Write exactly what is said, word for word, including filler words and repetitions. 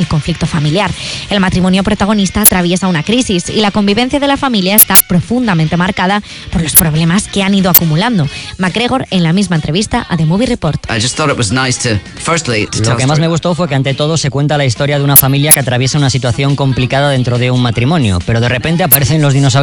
el conflicto familiar. El matrimonio protagonista atraviesa una crisis y la convivencia de la familia está profundamente marcada por los problemas que han ido acumulando. McGregor, en la misma entrevista a The Movie Report. Lo que más me gustó fue que ante todo se cuenta la historia de una familia que atraviesa una situación complicada dentro de un matrimonio, pero de repente aparecen los dinosaurios